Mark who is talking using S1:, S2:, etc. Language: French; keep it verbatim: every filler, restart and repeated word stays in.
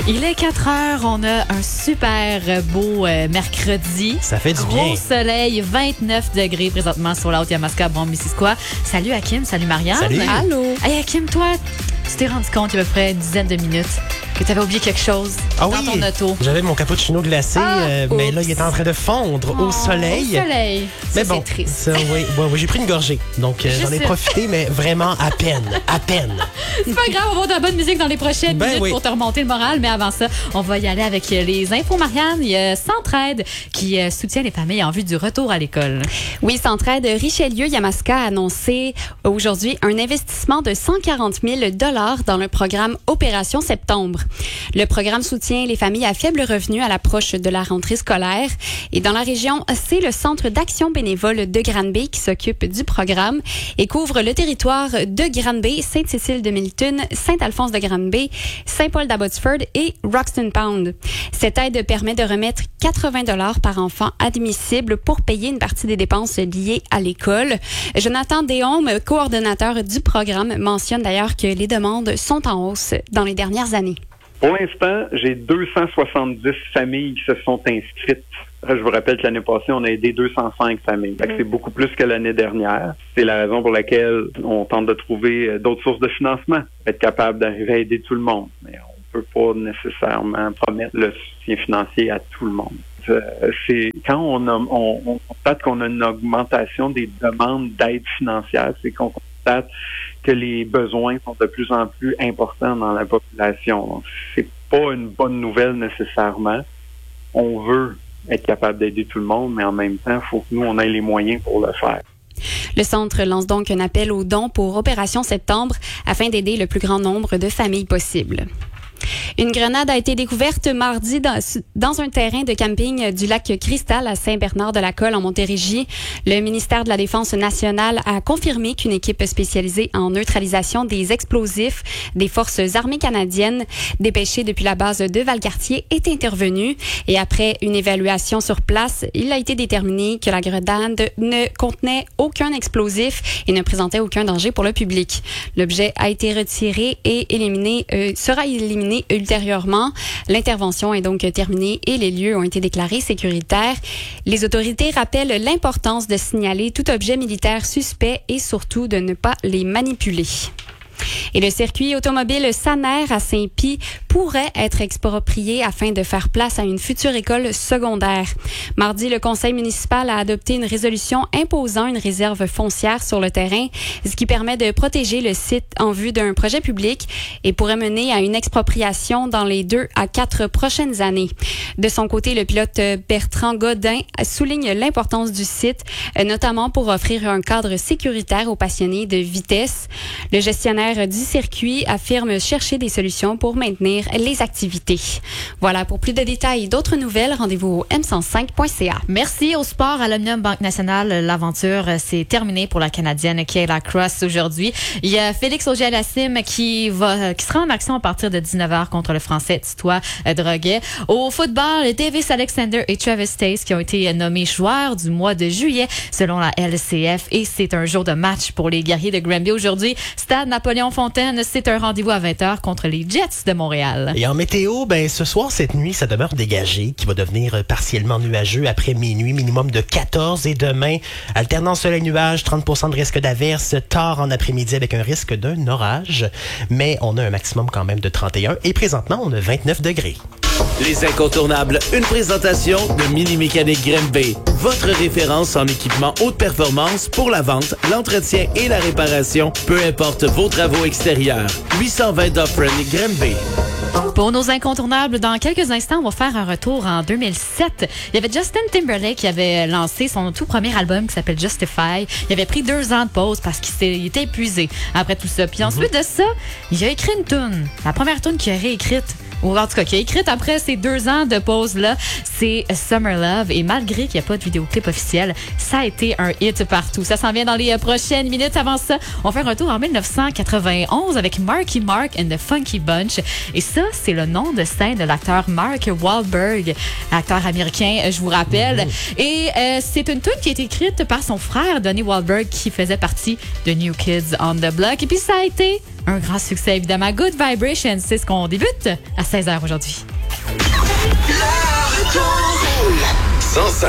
S1: Il est quatre heures, on a un super beau euh, mercredi.
S2: Ça fait du
S1: Gros
S2: bien.
S1: soleil, vingt-neuf degrés présentement sur la Haute-Yamaska, Brome-Missisquoi. Salut Hakim, salut Marianne.
S2: Salut.
S1: Allô. Hey Hakim, toi, tu t'es rendu compte il y a à peu près une dizaine de minutes que tu avais oublié quelque chose
S2: Ah
S1: dans
S2: oui,
S1: ton auto.
S2: J'avais mon cappuccino glacé,
S1: Ah,
S2: euh, mais là,
S1: oups.
S2: il est en train de fondre
S1: Oh,
S2: au soleil.
S1: Au soleil.
S2: Mais
S1: Ça,
S2: bon,
S1: c'est triste.
S2: ça, oui, oui, oui, j'ai pris une gorgée. Donc, euh,
S1: Je
S2: j'en ai
S1: sais.
S2: profité, mais vraiment à peine. À peine.
S1: C'est pas grave, on va avoir de la bonne musique dans les prochaines
S2: Ben
S1: minutes
S2: oui.
S1: pour te remonter le moral. Mais avant ça, on va y aller avec les infos, Marianne. Il y a Centraide qui euh, soutient les familles en vue du retour à l'école.
S3: Oui, Centraide Richelieu-Yamaska a annoncé aujourd'hui un investissement de cent quarante mille dollars dans le programme Opération Septembre. Le programme soutient les familles à faible revenu à l'approche de la rentrée scolaire. Et dans la région, c'est le Centre d'action bénévole de Granby qui s'occupe du programme et couvre le territoire de Granby, Sainte-Cécile-de-Milton, Saint-Alphonse-de-Granby, Saint-Paul-d'Abbotsford et Roxton Pound. Cette aide permet de remettre quatre-vingts dollars par enfant admissible pour payer une partie des dépenses liées à l'école. Jonathan Déhomme, coordonnateur du programme, mentionne d'ailleurs que les demandes sont en hausse dans les dernières années.
S4: Pour l'instant, j'ai deux cent soixante-dix familles qui se sont inscrites. Je vous rappelle que l'année passée, on a aidé deux cent cinq familles. Fait que c'est beaucoup plus que l'année dernière. C'est la raison pour laquelle on tente de trouver d'autres sources de financement, être capable d'arriver à aider tout le monde. Mais on peut pas nécessairement promettre le soutien financier à tout le monde. Euh, c'est quand on, a, on, on constate qu'on a une augmentation des demandes d'aide financière, c'est qu'on constate que les besoins sont de plus en plus importants dans la population. Donc, c'est pas une bonne nouvelle nécessairement. On veut être capable d'aider tout le monde, mais en même temps, il faut que nous, on ait les moyens pour le faire.
S3: Le centre lance donc un appel aux dons pour Opération Septembre afin d'aider le plus grand nombre de familles possible. Une grenade a été découverte mardi dans, dans un terrain de camping du lac Cristal à Saint-Bernard-de-la-Colle en Montérégie. Le ministère de la Défense nationale a confirmé qu'une équipe spécialisée en neutralisation des explosifs des forces armées canadiennes dépêchées depuis la base de Valcartier est intervenue. Et après une évaluation sur place, il a été déterminé que la grenade ne contenait aucun explosif et ne présentait aucun danger pour le public. L'objet a été retiré et éliminé, euh, sera éliminé ultérieurement. L'intervention est donc terminée et les lieux ont été déclarés sécuritaires. Les autorités rappellent l'importance de signaler tout objet militaire suspect et surtout de ne pas les manipuler. Et le circuit automobile Saner à Saint-Pie pourrait être exproprié afin de faire place à une future école secondaire. Mardi, le conseil municipal a adopté une résolution imposant une réserve foncière sur le terrain, ce qui permet de protéger le site en vue d'un projet public et pourrait mener à une expropriation dans les deux à quatre prochaines années. De son côté, le pilote Bertrand Godin souligne l'importance du site, notamment pour offrir un cadre sécuritaire aux passionnés de vitesse. Le gestionnaire du circuit affirme chercher des solutions pour maintenir les activités. Voilà, pour plus de détails et d'autres nouvelles, rendez-vous au m cent cinq point c a.
S1: Merci au sport à l'Omnium Banque Nationale. L'aventure s'est terminée pour la Canadienne Kayla Cross aujourd'hui. Il y a Félix Auger-Aliassime qui va, qui sera en action à partir de dix-neuf heures contre le Français Titois Droguet. Au football, Davis Alexander et Travis Stace qui ont été nommés joueurs du mois de juillet selon la L C F et c'est un jour de match pour les guerriers de Granby aujourd'hui. Stade Napoléon-Fontaine, c'est un rendez-vous à vingt heures contre les Jets de Montréal.
S2: Et en météo, ben ce soir, cette nuit, ça demeure dégagé, qui va devenir partiellement nuageux après minuit, minimum de quatorze. Et demain, alternance soleil-nuage, trente pour cent de risque d'averse, tard en après-midi avec un risque d'un orage. Mais on a un maximum quand même de trente et un. Et présentement, on a vingt-neuf degrés.
S5: Les incontournables, une présentation de Mini Mécanique Granby. Votre référence en équipement haute performance pour la vente, l'entretien et la réparation, peu importe vos travaux extérieurs. huit cent vingt Dufferin Granby.
S1: Pour nos incontournables, dans quelques instants, on va faire un retour en deux mille sept. Il y avait Justin Timberlake qui avait lancé son tout premier album qui s'appelle Justify. Il avait pris deux ans de pause parce qu'il s'est- il était épuisé après tout ça. Puis ensuite de ça, il a écrit une tune. La première tune qu'il a réécrite, ou en tout cas qui a écrite après ces deux ans de pause-là, c'est Summer Love. Et malgré qu'il n'y a pas de vidéoclip officiel, ça a été un hit partout. Ça s'en vient dans les prochaines minutes. Avant ça, on fait un retour en dix-neuf cent quatre-vingt-onze avec Marky Mark and the Funky Bunch. Et ça, c'est le nom de scène de l'acteur Mark Wahlberg, acteur américain, je vous rappelle. Mm-hmm. Et euh, c'est une tune qui a été écrite par son frère, Donnie Wahlberg, qui faisait partie de New Kids on the Block. Et puis ça a été un grand succès, évidemment. Good Vibrations, c'est ce qu'on débute à seize heures aujourd'hui.
S6: Le retour.